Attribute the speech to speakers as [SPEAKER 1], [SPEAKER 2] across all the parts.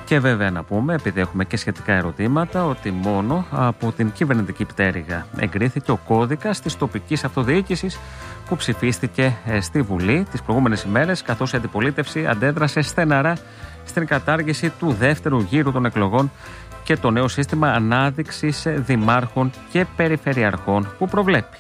[SPEAKER 1] Και βέβαια να πούμε, επειδή έχουμε και σχετικά ερωτήματα, ότι μόνο από την κυβερνητική πτέρυγα εγκρίθηκε ο κώδικας της τοπικής αυτοδιοίκησης που ψηφίστηκε στη Βουλή τις προηγούμενες ημέρες, καθώς η αντιπολίτευση αντέδρασε στεναρά στην κατάργηση του δεύτερου γύρου των εκλογών και το νέο σύστημα ανάδειξης δημάρχων και περιφερειαρχών που προβλέπει.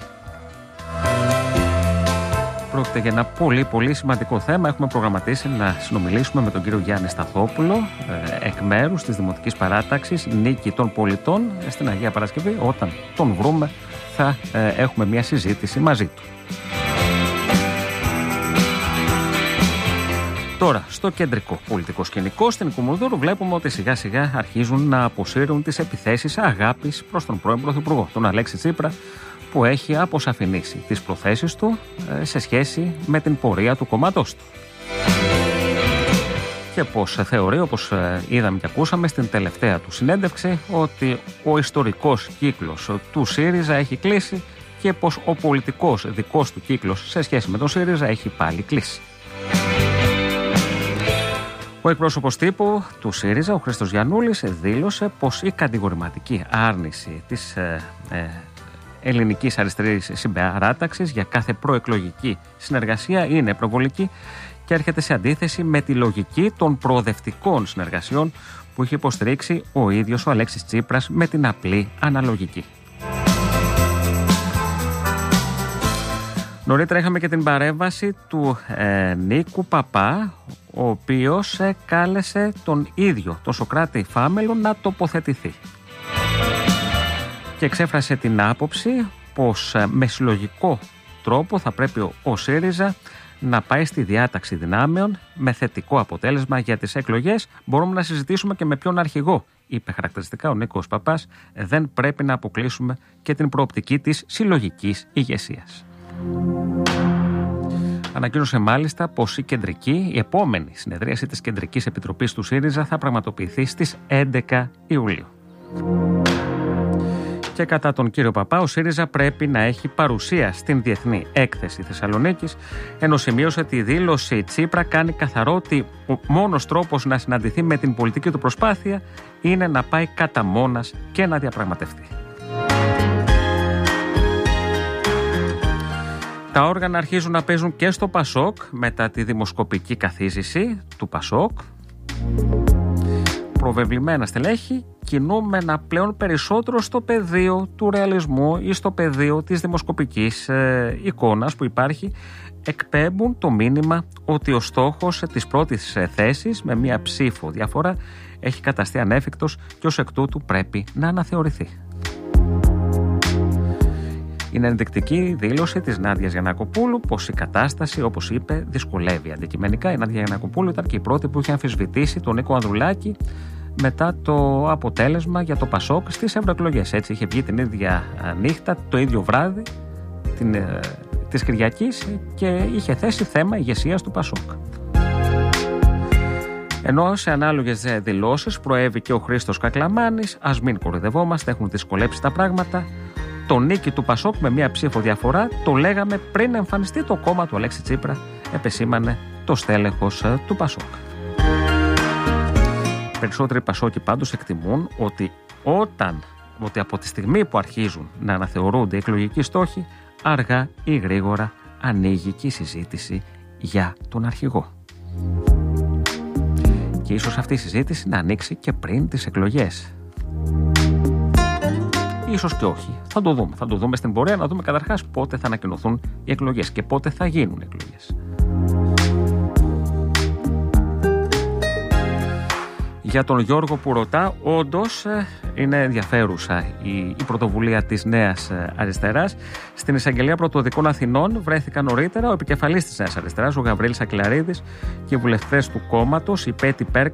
[SPEAKER 1] Πρόκειται για ένα πολύ σημαντικό θέμα. Έχουμε προγραμματίσει να συνομιλήσουμε με τον κύριο Γιάννη Σταθόπουλο, εκ μέρους της Δημοτικής Παράταξης Νίκη των Πολιτών στην Αγία Παρασκευή. Όταν τον βρούμε θα έχουμε μια συζήτηση μαζί του. Τώρα, στο κεντρικό πολιτικό σκηνικό, στην Κουμουνδούρου, βλέπουμε ότι σιγά σιγά αρχίζουν να αποσύρουν τις επιθέσεις αγάπης προς τον πρώην Πρωθυπουργό, τον Αλέξη Τσίπρα, που έχει αποσαφηνίσει τις προθέσεις του σε σχέση με την πορεία του κόμματός του. Και πως θεωρεί, όπως είδαμε και ακούσαμε στην τελευταία του συνέντευξη, ότι ο ιστορικός κύκλος του ΣΥΡΙΖΑ έχει κλείσει και πως ο πολιτικός δικός του κύκλος σε σχέση με τον ΣΥΡΙΖΑ έχει πάλι κλείσει. Ο εκπρόσωπος τύπου του ΣΥΡΙΖΑ, ο Χρήστος Γιαννούλης, δήλωσε πως η κατηγορηματική άρνηση της ελληνικής αριστερής συμπαράταξης για κάθε προεκλογική συνεργασία είναι προβολική και έρχεται σε αντίθεση με τη λογική των προοδευτικών συνεργασιών που είχε υποστηρίξει ο ίδιος ο Αλέξης Τσίπρας με την απλή αναλογική. Νωρίτερα είχαμε και την παρέμβαση του Νίκου Παπά, ο οποίος κάλεσε τον ίδιο τον Σωκράτη Φάμελο να τοποθετηθεί. Και εξέφρασε την άποψη πως με συλλογικό τρόπο θα πρέπει ο ΣΥΡΙΖΑ να πάει στη διάταξη δυνάμεων με θετικό αποτέλεσμα για τις εκλογές. Μπορούμε να συζητήσουμε και με ποιον αρχηγό, είπε χαρακτηριστικά ο Νίκος Παπάς. Δεν πρέπει να αποκλείσουμε και την προοπτική της συλλογικής ηγεσίας. Ανακοίνωσε μάλιστα πως η επόμενη συνεδρίαση της Κεντρικής Επιτροπής του ΣΥΡΙΖΑ θα πραγματοποιηθεί στις 11 Ιουλίου. Και κατά τον κύριο Παπά, ο ΣΥΡΙΖΑ πρέπει να έχει παρουσία στην Διεθνή Έκθεση Θεσσαλονίκης, ενώ σημείωσε ότι η δήλωση Τσίπρα κάνει καθαρό ότι ο μόνος τρόπος να συναντηθεί με την πολιτική του προσπάθεια είναι να πάει κατά μόνας και να διαπραγματευτεί. Τα όργανα αρχίζουν να παίζουν και στο ΠΑΣΟΚ μετά τη δημοσκοπική καθίζηση του ΠΑΣΟΚ. Προβεβλημένα στελέχη κινούμενα πλέον περισσότερο στο πεδίο του ρεαλισμού ή στο πεδίο της δημοσκοπικής εικόνας που υπάρχει, εκπέμπουν το μήνυμα ότι ο στόχος της πρώτης θέσης με μία ψήφο διαφορά έχει καταστεί ανέφικτος και ως εκ τούτου πρέπει να αναθεωρηθεί. Είναι ενδεικτική η δήλωση της Νάντιας Γιαννακοπούλου πως η κατάσταση, όπως είπε, δυσκολεύει. Αντικειμενικά, η Νάντια Γιαννακοπούλου ήταν και η πρώτη που είχε αμφισβητήσει τον Νίκο Ανδρουλάκη μετά το αποτέλεσμα για το ΠΑΣΟΚ στις ευρωεκλογές. Έτσι, είχε βγει την ίδια νύχτα, το ίδιο βράδυ της Κυριακής και είχε θέσει θέμα ηγεσίας του ΠΑΣΟΚ. Ενώ σε ανάλογες δηλώσεις προέβη και ο Χρήστος Κακλαμάνης, ας μην κοροϊδευόμαστε, έχουν δυσκολέψει τα πράγματα. Το νίκη του ΠΑΣΟΚ με μία ψήφο διαφορά το λέγαμε πριν εμφανιστεί το κόμμα του Αλέξη Τσίπρα, επεσήμανε το στέλεχος του ΠΑΣΟΚ. Περισσότεροι Πασόκοι πάντως εκτιμούν ότι από τη στιγμή που αρχίζουν να αναθεωρούνται οι εκλογικοί στόχοι, αργά ή γρήγορα ανοίγει και η συζήτηση για τον αρχηγό. Και ίσως αυτή η συζήτηση να ανοίξει και πριν τις εκλογές. Ίσως και όχι. Θα το δούμε. Θα το δούμε στην πορεία, να δούμε καταρχάς πότε θα ανακοινωθούν οι εκλογές και πότε θα γίνουν οι εκλογές. Για τον Γιώργο που ρωτά, όντως είναι ενδιαφέρουσα η πρωτοβουλία της Νέας Αριστεράς. Στην εισαγγελία πρωτοδικών Αθηνών βρέθηκαν νωρίτερα ο επικεφαλής της Νέας Αριστεράς, ο Γαβρίλης Ακυλαρίδης, και οι βουλευτές του κόμματος, η Πέτη Πέρκα,